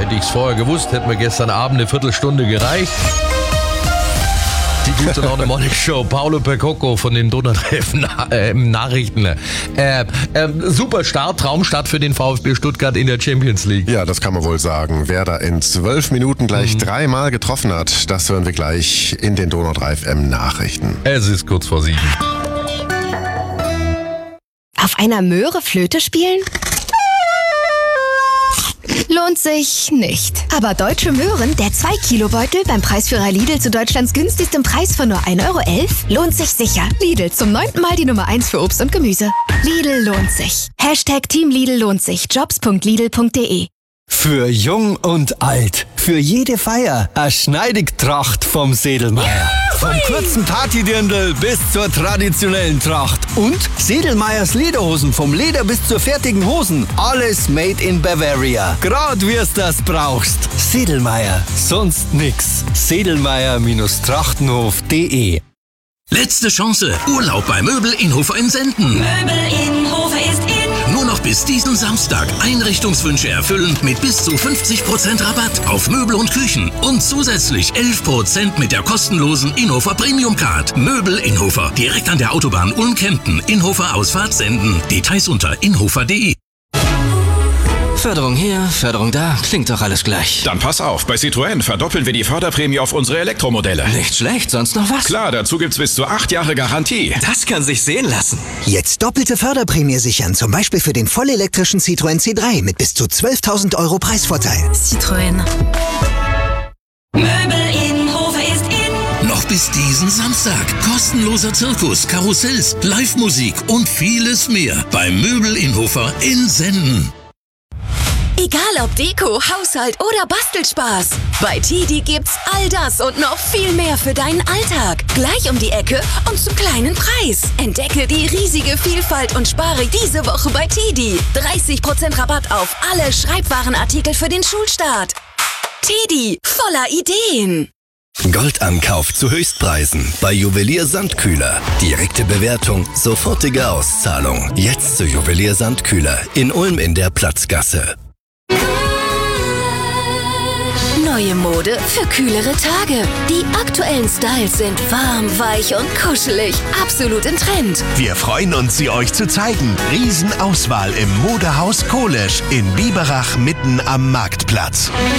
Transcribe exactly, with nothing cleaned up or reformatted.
Hätte ich es vorher gewusst, hätte mir gestern Abend eine Viertelstunde gereicht. Die gute Laune Morning Show, Paolo Percocco von den Donaureffen äh, Nachrichten. Äh, äh, super Start, Traumstart für den VfB Stuttgart in der Champions League. Ja, das kann man wohl sagen. Wer da in zwölf Minuten gleich mhm. dreimal getroffen hat, das hören wir gleich in den Donau drei F M Nachrichten. Es ist kurz vor sieben. Auf einer Möhre Flöte spielen? Lohnt sich nicht. Aber Deutsche Möhren, der zwei Kilo Beutel beim Preisführer Lidl zu Deutschlands günstigstem Preis von nur ein Euro elf, lohnt sich sicher. Lidl, zum neunten Mal die Nummer eins für Obst und Gemüse. Lidl lohnt sich. Hashtag Team Lidl lohnt sich. jobs punkt lidl punkt de. Für jung und alt, für jede Feier, eine Schneidigtracht vom Sedelmeier. Vom kurzen Partydirndl bis zur traditionellen Tracht. Und Sedelmeiers Lederhosen, vom Leder bis zur fertigen Hosen. Alles made in Bavaria. Grad wir's das brauchst. Sedelmeier, sonst nix. Sedelmeier-Trachtenhof punkt de. Letzte Chance. Urlaub bei Möbel Inhofer in Senden. Möbel Inhofer ist in. Nur noch bis diesen Samstag. Einrichtungswünsche erfüllen mit bis zu fünfzig Prozent Rabatt auf Möbel und Küchen. Und zusätzlich elf Prozent mit der kostenlosen Inhofer Premium Card. Möbel Inhofer. Direkt an der Autobahn Ulm-Kempten. Inhofer Ausfahrt Senden. Details unter inhofer punkt de. Förderung hier, Förderung da, klingt doch alles gleich. Dann pass auf, bei Citroën verdoppeln wir die Förderprämie auf unsere Elektromodelle. Nicht schlecht, sonst noch was? Klar, dazu gibt's bis zu acht Jahre Garantie. Das kann sich sehen lassen. Jetzt doppelte Förderprämie sichern, zum Beispiel für den vollelektrischen Citroën C drei mit bis zu zwölftausend Euro Preisvorteil. Citroën. Möbel Inhofer ist in. Noch bis diesen Samstag. Kostenloser Zirkus, Karussells, Live-Musik und vieles mehr bei Möbel Inhofer in Senden. Egal ob Deko, Haushalt oder Bastelspaß. Bei Tidi gibt's all das und noch viel mehr für deinen Alltag. Gleich um die Ecke und zum kleinen Preis. Entdecke die riesige Vielfalt und spare diese Woche bei Tidi. dreißig Prozent Rabatt auf alle Schreibwarenartikel für den Schulstart. Tidi, voller Ideen. Goldankauf zu Höchstpreisen bei Juwelier Sandkühler. Direkte Bewertung, sofortige Auszahlung. Jetzt zu Juwelier Sandkühler in Ulm in der Platzgasse. Neue Mode für kühlere Tage. Die aktuellen Styles sind warm, weich und kuschelig. Absolut im Trend. Wir freuen uns, sie euch zu zeigen. Riesenauswahl im Modehaus Kolesch in Biberach mitten am Marktplatz.